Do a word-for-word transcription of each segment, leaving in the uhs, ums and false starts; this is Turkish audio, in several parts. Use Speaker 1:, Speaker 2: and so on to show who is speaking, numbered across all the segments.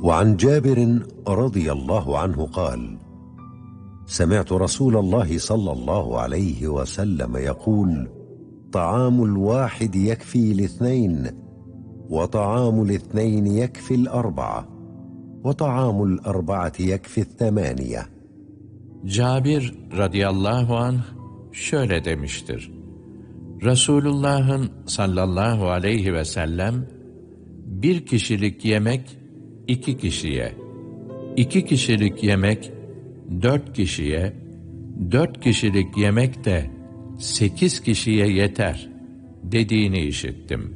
Speaker 1: وعن جابر رضي الله عنه قال: سمعت رسول الله صلى الله عليه وسلم يقول: طعام الواحد يكفي الاثنين، وطعام الاثنين يكفي الأربعة، وطعام الأربعة يكفي الثمانية.
Speaker 2: Cabir radıyallahu anh şöyle demiştir: Resulullah'ın sallallahu aleyhi ve sellem, bir kişilik yemek iki kişiye, iki kişilik yemek dört kişiye, dört kişilik yemek de sekiz kişiye yeter dediğini işittim.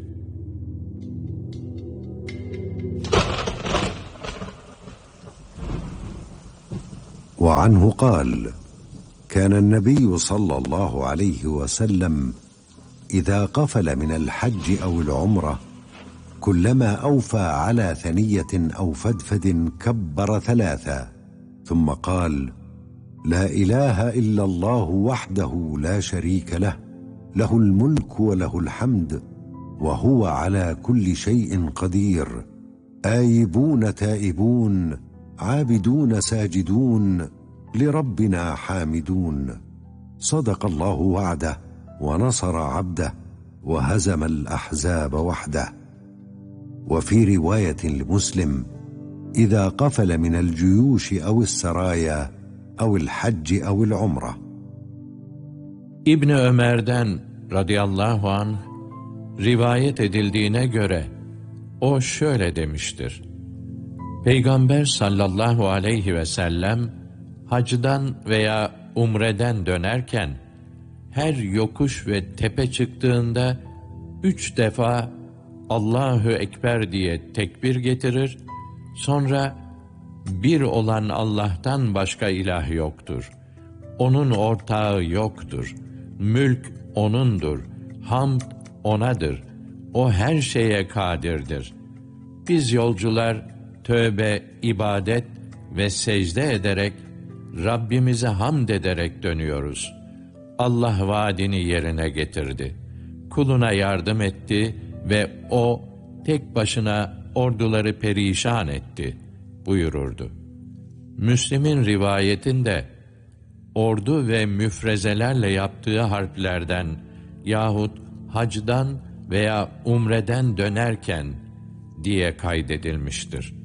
Speaker 1: وعنه قال: كان النبي صلى الله عليه وسلم إذا قفل من الحج أو العمرة كلما أوفى على ثنية أو فدفد كبر ثلاثا ثم قال: لا إله إلا الله وحده لا شريك له، له الملك وله الحمد وهو على كل شيء قدير، آيبون تائبون عابدون ساجدون لربنا حامدون، صدق الله وعده ونصر عبده وهزم الأحزاب وحده. وفي رواية لمسلم: إذا قفل من الجيوش أو السرايا أو الحج أو العمرة.
Speaker 2: İbni Ömer'den radıyallahu anh rivayet edildiğine göre o şöyle demiştir: Peygamber sallallahu aleyhi ve sellem hacdan veya umreden dönerken her yokuş ve tepe çıktığında üç defa Allahu Ekber diye tekbir getirir, sonra bir olan Allah'tan başka ilah yoktur, onun ortağı yoktur, mülk O'nundur, hamd O'nadır, O her şeye kadirdir. Biz yolcular tövbe, ibadet ve secde ederek, Rabbimize hamd ederek dönüyoruz. Allah vaadini yerine getirdi. Kuluna yardım etti ve O tek başına orduları perişan etti buyururdu. Müslim'in rivayetinde ordu ve müfrezelerle yaptığı harplerden yahut hacdan veya umreden dönerken diye kaydedilmiştir.